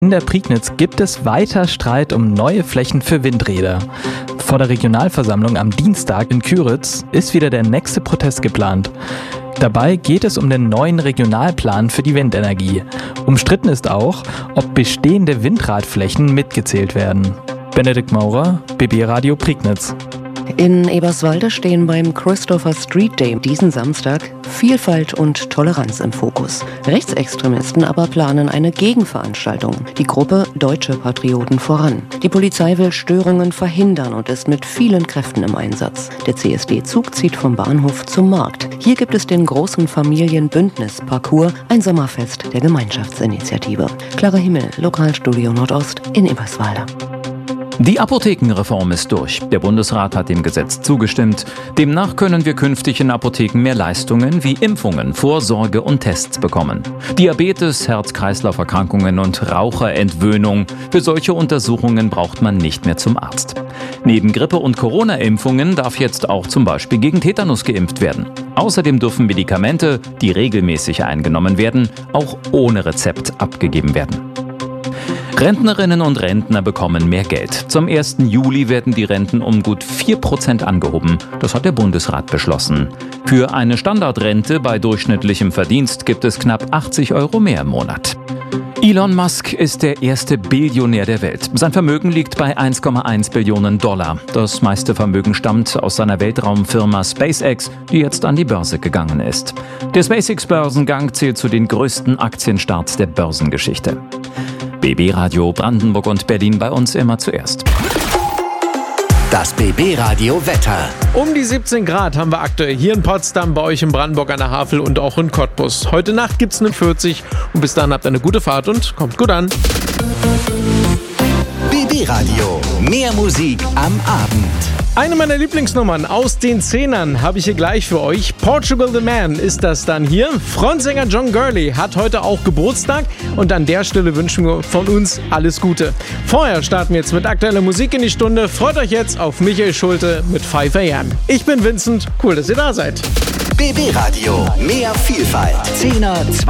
In der Prignitz gibt es weiter Streit um neue Flächen für Windräder. Vor der Regionalversammlung am Dienstag in Kyritz ist wieder der nächste Protest geplant. Dabei geht es um den neuen Regionalplan für die Windenergie. Umstritten ist auch, ob bestehende Windradflächen mitgezählt werden. Benedikt Maurer, BB Radio Prignitz. In Eberswalde stehen beim Christopher Street Day diesen Samstag Vielfalt und Toleranz im Fokus. Rechtsextremisten aber planen eine Gegenveranstaltung. Die Gruppe Deutsche Patrioten voran. Die Polizei will Störungen verhindern und ist mit vielen Kräften im Einsatz. Der CSD-Zug zieht vom Bahnhof zum Markt. Hier gibt es den großen Familienbündnis-Parcours, ein Sommerfest der Gemeinschaftsinitiative. Clara Himmel, Lokalstudio Nordost in Eberswalde. Die Apothekenreform ist durch. Der Bundesrat hat dem Gesetz zugestimmt. Demnach können wir künftig in Apotheken mehr Leistungen wie Impfungen, Vorsorge und Tests bekommen. Diabetes, Herz-Kreislauf-Erkrankungen und Raucherentwöhnung. Für solche Untersuchungen braucht man nicht mehr zum Arzt. Neben Grippe- und Corona-Impfungen darf jetzt auch zum Beispiel gegen Tetanus geimpft werden. Außerdem dürfen Medikamente, die regelmäßig eingenommen werden, auch ohne Rezept abgegeben werden. Rentnerinnen und Rentner bekommen mehr Geld. Zum 1. Juli werden die Renten um gut 4% angehoben. Das hat der Bundesrat beschlossen. Für eine Standardrente bei durchschnittlichem Verdienst gibt es knapp 80 € mehr im Monat. Elon Musk ist der erste Billionär der Welt. Sein Vermögen liegt bei 1,1 Billionen $. Das meiste Vermögen stammt aus seiner Weltraumfirma SpaceX, die jetzt an die Börse gegangen ist. Der SpaceX-Börsengang zählt zu den größten Aktienstarts der Börsengeschichte. BB Radio Brandenburg und Berlin bei uns immer zuerst. Das BB Radio Wetter. Um die 17 Grad haben wir aktuell hier in Potsdam, bei euch in Brandenburg an der Havel und auch in Cottbus. Heute Nacht gibt es eine 40 und bis dahin habt ihr eine gute Fahrt und kommt gut an. BB Radio. Mehr Musik am Abend. Eine meiner Lieblingsnummern aus den 10ern habe ich hier gleich für euch. Portugal the Man ist das dann hier. Frontsänger John Gurley hat heute auch Geburtstag und an der Stelle wünschen wir von uns alles Gute. Vorher starten wir jetzt mit aktueller Musik in die Stunde. Freut euch jetzt auf Michael Schulte mit 5 AM. Ich bin Vincent, cool, dass ihr da seid. BB Radio, mehr Vielfalt. 10er,